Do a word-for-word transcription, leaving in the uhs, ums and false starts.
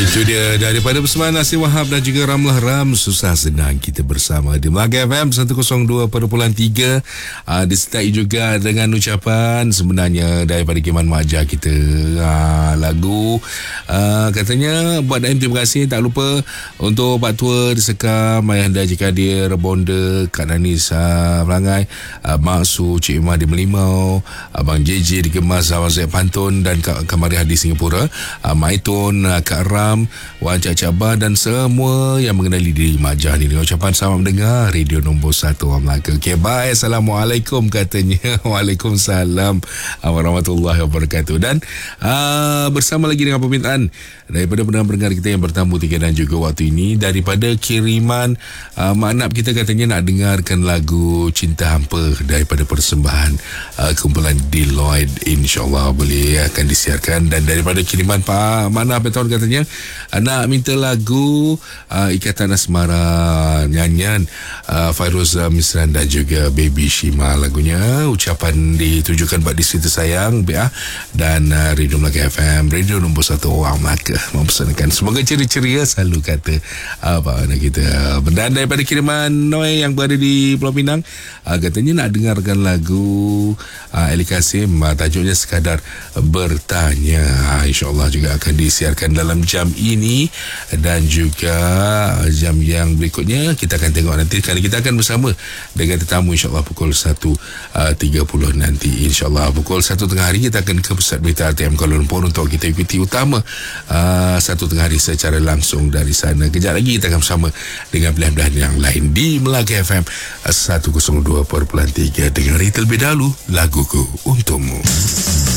Itu dia daripada persembahan Nasir Wahab dan juga Ramlah Ram. Susah senang kita bersama di Melaka F M seratus dua perpuluhan tiga. uh, Disertai juga dengan ucapan sebenarnya daripada Kiman Maja kita. uh, Lagu uh, katanya buat Daim terima kasih. Tak lupa untuk Pak Tua di Sekam, Ayahanda Jikadir, Bonda, Kak Nanis uh, Pelangai, uh, Mak Su, Cik Imah di Melimau, Abang J J di Kemas, Abang Zaid Pantun dan Kak Kamariah di Singapura, uh, Maitun, uh, Kak Ram, Wan Cak Cabah dan semua yang mengenali diri Majah ni. Dengan ucapan selamat mendengar Radio Nombor satu Orang Melaka. Okay, bye. Assalamualaikum katanya. Waalaikumsalam warahmatullahi wabarakatuh. Dan uh, bersama lagi dengan permintaan daripada pendengar-pendengar kita yang bertamu tiga dan juga waktu ini, daripada kiriman uh, Mak Nap kita katanya nak dengarkan lagu Cinta Hampa daripada persembahan uh, kumpulan Deloitte. InsyaAllah boleh akan disiarkan. Dan daripada kiriman Pak Mak Nap Beton katanya nak minta lagu uh, Ikatan Asmara, nyanyian uh, Fairoza Misran dan juga Baby Shima. Lagunya ucapan ditujukan buat isteri tersayang B A dan uh, Radio Melaka F M, Radio Nombor satu Orang Melaka, mempersanakan semoga ceria-ceria selalu kata apa anak kita. Dan daripada kiriman Noi yang berada di Pulau Pinang, uh, katanya nak dengarkan lagu uh, Ali Kasim, uh, tajuknya Sekadar Bertanya. uh, InsyaAllah juga akan disiarkan dalam jam ini. Dan juga jam yang berikutnya kita akan tengok nanti, kerana kita akan bersama dengan tetamu insyaAllah pukul satu tiga puluh nanti. InsyaAllah pukul satu tengah hari kita akan ke Pusat Berita R T M Kuala Lumpur untuk kita ikuti utama uh, satu tengah hari secara langsung dari sana. Kejap lagi kita akan bersama dengan pilihan-pilihan yang lain di Melaka F M seratus dua perpuluhan tiga. Dengar terlebih dahulu laguku untukmu.